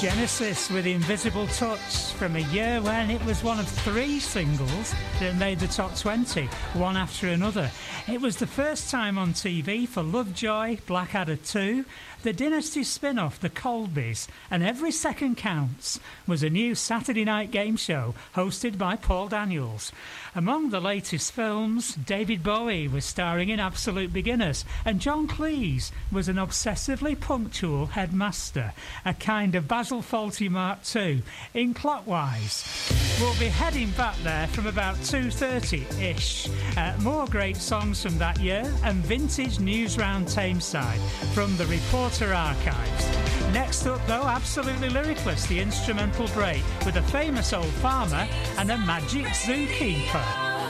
Genesis with Invisible Touch from a year when it was one of 3 singles that made the top 20, one after another. It was the first time on TV for Lovejoy, Blackadder 2, the Dynasty spin-off The Colbys, and Every Second Counts was a new Saturday night game show hosted by Paul Daniels. Among the latest films, David Bowie was starring in Absolute Beginners, and John Cleese was an obsessively punctual headmaster, a kind of Basil Fawlty Mark II in Clockwise. We'll be heading back there from about 2:30-ish. More great songs from that year and vintage news round Tameside from the Reporter archives. Next up, though, Absolutely Lyricless, the instrumental break with a famous old farmer and a magic zookeeper.